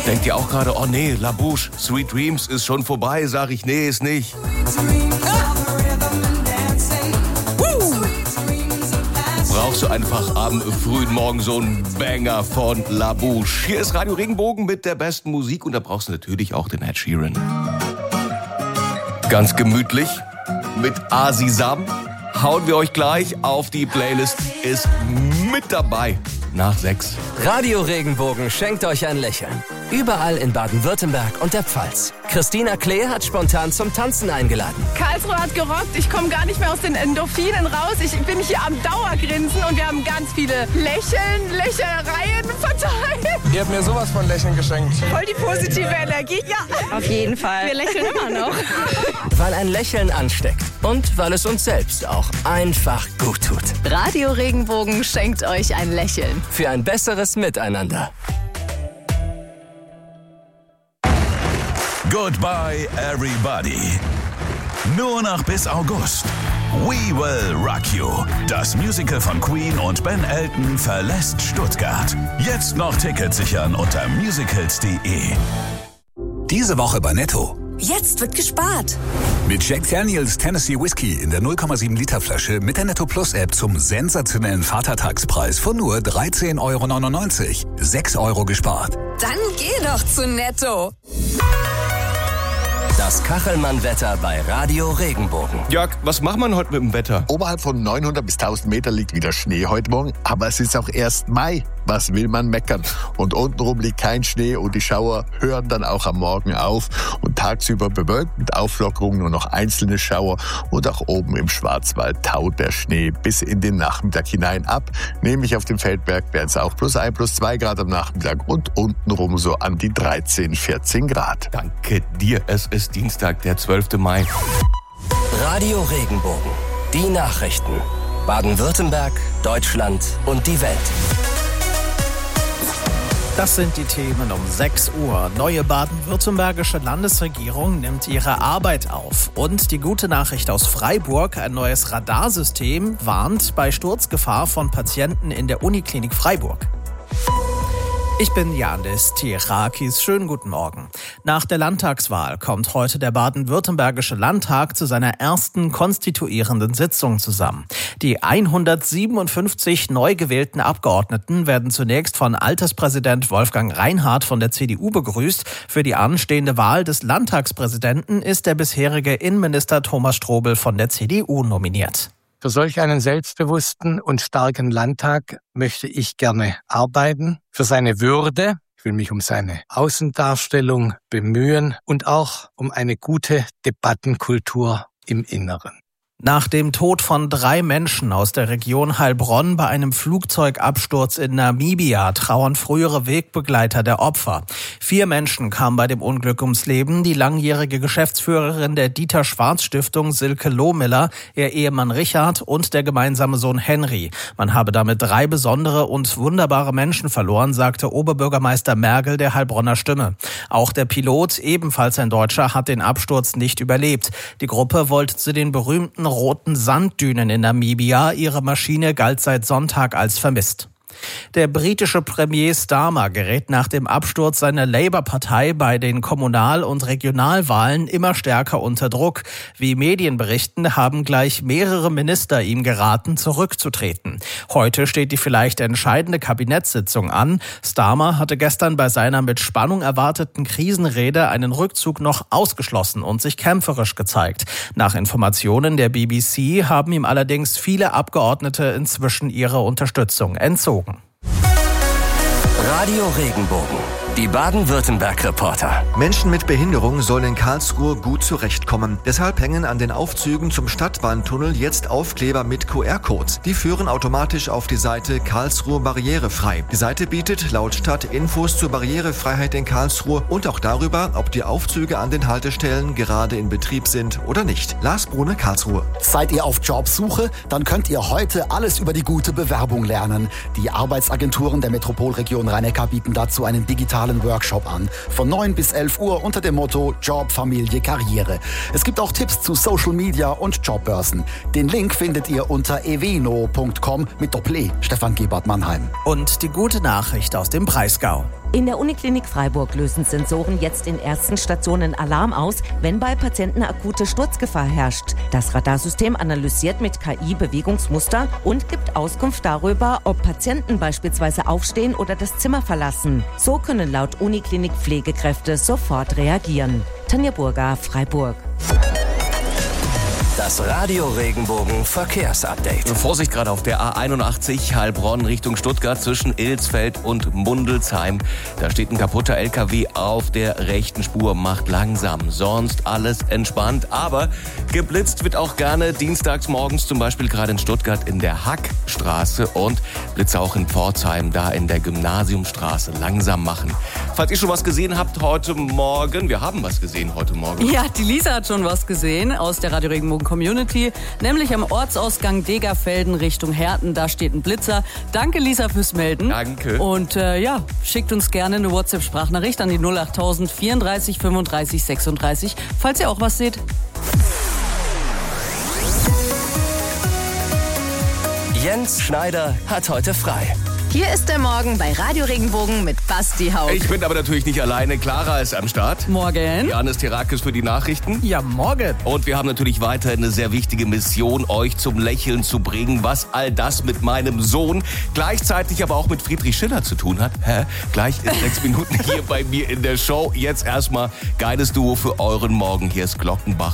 Denkt ihr auch gerade, oh nee, La Bouche, Sweet Dreams ist schon vorbei? Sag ich, nee, ist nicht. Brauchst du einfach am frühen Morgen so einen Banger von La Bouche. Hier ist Radio Regenbogen mit der besten Musik und da brauchst du natürlich auch den Ed Sheeran. Ganz gemütlich mit Asisam hauen wir euch gleich auf die Playlist. Ist mit dabei nach 6. Radio Regenbogen schenkt euch ein Lächeln. Überall in Baden-Württemberg und der Pfalz. Christina Klee hat spontan zum Tanzen eingeladen. Karlsruhe hat gerockt. Ich komme gar nicht mehr aus den Endorphinen raus. Ich bin hier am Dauergrinsen und wir haben ganz viele Lächelereien verteilt. Ihr habt mir sowas von Lächeln geschenkt. Voll die positive Energie. Ja, auf jeden Fall. Wir lächeln immer noch. Weil ein Lächeln ansteckt und weil es uns selbst auch einfach gut tut. Radio Regenbogen schenkt euch ein Lächeln. Für ein besseres Miteinander. Goodbye, everybody. Nur noch bis August. We Will Rock You. Das Musical von Queen und Ben Elton verlässt Stuttgart. Jetzt noch Tickets sichern unter musicals.de. Diese Woche bei Netto. Jetzt wird gespart. Mit Jack Daniels Tennessee Whiskey in der 0,7 Liter Flasche mit der Netto Plus App zum sensationellen Vatertagspreis von nur 13,99 €. 6 € gespart. Dann geh doch zu Netto. Das Kachelmann-Wetter bei Radio Regenbogen. Jörg, was macht man heute mit dem Wetter? Oberhalb von 900 bis 1000 Meter liegt wieder Schnee heute Morgen, aber es ist auch erst Mai. Was will man meckern? Und untenrum liegt kein Schnee und die Schauer hören dann auch am Morgen auf. Und tagsüber bewölkt mit Auflockerung nur noch einzelne Schauer. Und auch oben im Schwarzwald taut der Schnee bis in den Nachmittag hinein ab. Nämlich auf dem Feldberg wären es auch +1, +2 Grad am Nachmittag und untenrum so an die 13, 14 Grad. Danke dir, es ist Dienstag, der 12. Mai. Radio Regenbogen. Die Nachrichten. Baden-Württemberg, Deutschland und die Welt. Das sind die Themen um 6 Uhr. Neue baden-württembergische Landesregierung nimmt ihre Arbeit auf. Und die gute Nachricht aus Freiburg, ein neues Radarsystem warnt bei Sturzgefahr von Patienten in der Uniklinik Freiburg. Ich bin Janis Tirakis. Schönen guten Morgen. Nach der Landtagswahl kommt heute der baden-württembergische Landtag zu seiner ersten konstituierenden Sitzung zusammen. Die 157 neu gewählten Abgeordneten werden zunächst von Alterspräsident Wolfgang Reinhardt von der CDU begrüßt. Für die anstehende Wahl des Landtagspräsidenten ist der bisherige Innenminister Thomas Strobel von der CDU nominiert. Für solch einen selbstbewussten und starken Landtag möchte ich gerne arbeiten. Für seine Würde, ich will mich um seine Außendarstellung bemühen und auch um eine gute Debattenkultur im Inneren. Nach dem Tod von 3 Menschen aus der Region Heilbronn bei einem Flugzeugabsturz in Namibia trauern frühere Wegbegleiter der Opfer. 4 Menschen kamen bei dem Unglück ums Leben. Die langjährige Geschäftsführerin der Dieter-Schwarz-Stiftung Silke Lohmiller, ihr Ehemann Richard und der gemeinsame Sohn Henry. Man habe damit 3 besondere und wunderbare Menschen verloren, sagte Oberbürgermeister Mergel der Heilbronner Stimme. Auch der Pilot, ebenfalls ein Deutscher, hat den Absturz nicht überlebt. Die Gruppe wollte zu den berühmten roten Sanddünen in Namibia. Ihre Maschine galt seit Sonntag als vermisst. Der britische Premier Starmer gerät nach dem Absturz seiner Labour-Partei bei den Kommunal- und Regionalwahlen immer stärker unter Druck. Wie Medien berichten, haben gleich mehrere Minister ihm geraten, zurückzutreten. Heute steht die vielleicht entscheidende Kabinettssitzung an. Starmer hatte gestern bei seiner mit Spannung erwarteten Krisenrede einen Rückzug noch ausgeschlossen und sich kämpferisch gezeigt. Nach Informationen der BBC haben ihm allerdings viele Abgeordnete inzwischen ihre Unterstützung entzogen. Radio Regenbogen. Die Baden-Württemberg-Reporter. Menschen mit Behinderung sollen in Karlsruhe gut zurechtkommen. Deshalb hängen an den Aufzügen zum Stadtbahntunnel jetzt Aufkleber mit QR-Codes. Die führen automatisch auf die Seite Karlsruhe barrierefrei. Die Seite bietet laut Stadt Infos zur Barrierefreiheit in Karlsruhe und auch darüber, ob die Aufzüge an den Haltestellen gerade in Betrieb sind oder nicht. Lars Brune, Karlsruhe. Seid ihr auf Jobsuche? Dann könnt ihr heute alles über die gute Bewerbung lernen. Die Arbeitsagenturen der Metropolregion Rhein-Neckar bieten dazu einen digitalen Workshop an. Von 9 bis 11 Uhr unter dem Motto Job, Familie, Karriere. Es gibt auch Tipps zu Social Media und Jobbörsen. Den Link findet ihr unter eveno.com mit Doppel-E. Stefan Gebert, Mannheim. Und die gute Nachricht aus dem Breisgau. In der Uniklinik Freiburg lösen Sensoren jetzt in ersten Stationen Alarm aus, wenn bei Patienten akute Sturzgefahr herrscht. Das Radarsystem analysiert mit KI Bewegungsmuster und gibt Auskunft darüber, ob Patienten beispielsweise aufstehen oder das Zimmer verlassen. So können laut Uniklinik Pflegekräfte sofort reagieren. Tanja Burger, Freiburg. Das Radio Regenbogen Verkehrsupdate. Vorsicht gerade auf der A81 Heilbronn Richtung Stuttgart zwischen Ilsfeld und Mundelsheim. Da steht ein kaputter LKW auf der rechten Spur, macht langsam. Sonst alles entspannt, aber geblitzt wird auch gerne dienstags morgens, zum Beispiel gerade in Stuttgart in der Hackstraße und Blitze auch in Pforzheim, da in der Gymnasiumstraße. Langsam machen. Falls ihr schon was gesehen habt heute Morgen, wir haben was gesehen heute Morgen. Ja, die Lisa hat schon was gesehen aus der Radio Regenbogen Community, nämlich am Ortsausgang Degerfelden Richtung Herten. Da steht ein Blitzer. Danke, Lisa, fürs Melden. Danke. Und schickt uns gerne eine WhatsApp-Sprachnachricht an die 08000 34 35 36, falls ihr auch was seht. Jens Schneider hat heute frei. Hier ist der Morgen bei Radio Regenbogen mit Basti Haug. Ich bin aber natürlich nicht alleine. Clara ist am Start. Morgen. Janis Terakis für die Nachrichten. Ja, morgen. Und wir haben natürlich weiterhin eine sehr wichtige Mission, euch zum Lächeln zu bringen, was all das mit meinem Sohn, gleichzeitig aber auch mit Friedrich Schiller zu tun hat. Gleich in 6 Minuten hier bei mir in der Show. Jetzt erstmal geiles Duo für euren Morgen. Hier ist Glockenbach.